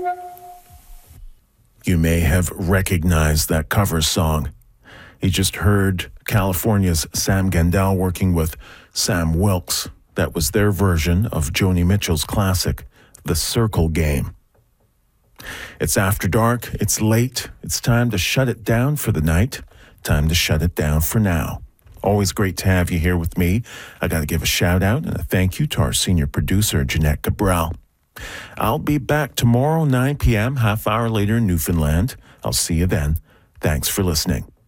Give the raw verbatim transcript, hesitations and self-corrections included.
You may have recognized that cover song. You just heard California's Sam Gendel working with Sam Wilkes. That was their version of Joni Mitchell's classic, The Circle Game. It's after dark, it's late, it's time to shut it down for the night, time to shut it down for now. Always great to have you here with me. I got to give a shout out and a thank you to our senior producer, Jeanette Cabral. I'll be back tomorrow, nine p.m., half hour later in Newfoundland. I'll see you then. Thanks for listening.